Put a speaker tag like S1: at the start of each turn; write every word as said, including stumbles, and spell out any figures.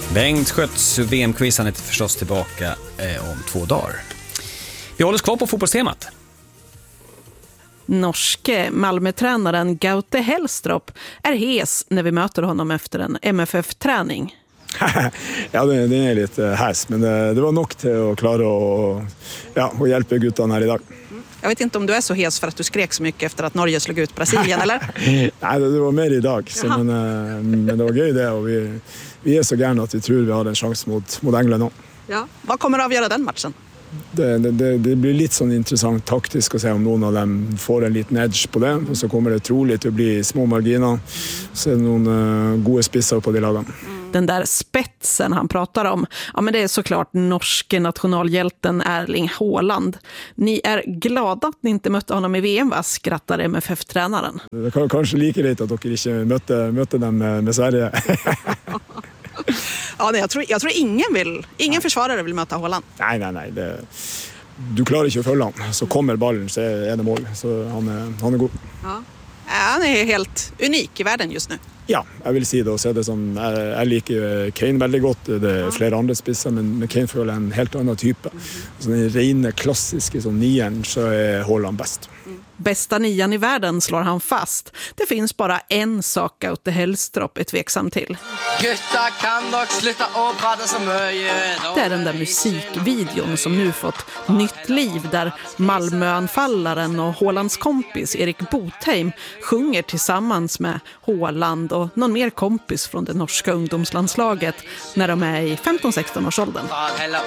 S1: Bengt Skötts V M-quizan är förstås tillbaka eh, om två dagar. Vi håller oss kvar på fotbollstemat.
S2: Norske Malmö-tränaren Gaute Helstrup är hes när vi möter honom efter en M F F-träning.
S3: Ja, det, det är lite häs, men det, det var nog till att klara och, ja, och hjälpa guttarna här idag.
S2: Jag vet inte om du är så hes för att du skrek så mycket efter att Norge slog ut Brasilien, eller?
S3: Nej, det, det var mer idag, så, men, men det var gøy det, och vi, vi är så gärna att vi tror vi har en chans mot, mot England nu.
S2: Ja. Vad kommer att avgöra den matchen?
S3: Det, det, det blir lite sån intressant taktiskt att se om någon av dem får en liten edge på det, och så kommer det troligt att bli små marginer, så är det någon uh, goda spissar på de lagen.
S2: Den där spetsen han pratar om, ja, men det är såklart norske nationalhjälten Erling Haaland. Ni är glada att ni inte mötte honom i V M, va? Skrattar M F F-tränaren.
S3: Det kan kanske lika lite att dere inte mötte, mötte dem med, med Sverige.
S2: Ja, nej, jag, tror, jag tror ingen vill, ingen försvarare vill möta Haaland.
S3: Nej, nej, nej. Det, du klarar inte att följa honom. Så kommer bollen så är det mål. Så han är, han är god.
S2: Ja. Han är helt unik i världen just nu.
S3: Ja, jag vill säga det och se det som jag, jag liker Kane väldigt gott. Det är flera andra spissar, men Kane följer en helt annan typ. Så den rena klassiska som nian, så är Haaland bäst.
S2: Bästa nian i världen, slår han fast. Det finns bara en sak Gaute Helstrup är tveksam till. Det är den där musikvideon som nu fått nytt liv, där Malmöanfallaren och Haalands kompis Erik Botheim sjunger tillsammans med Haaland och någon mer kompis från det norska ungdomslandslaget när de är i femton sexton års åldern.